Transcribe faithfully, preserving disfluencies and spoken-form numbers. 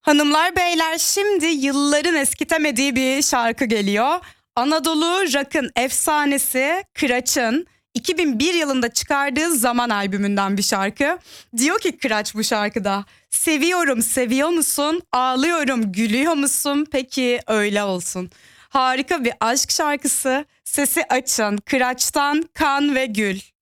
Hanımlar beyler, şimdi yılların eskitemediği bir şarkı geliyor. Anadolu Rock'ın efsanesi Kıraç'ın iki bin bir yılında çıkardığı Zaman albümünden bir şarkı. Diyor ki Kıraç bu şarkıda: seviyorum seviyor musun, ağlıyorum gülüyor musun, peki öyle olsun. Harika bir aşk şarkısı. Sesi açın, Kıraç'tan Kan ve Gül.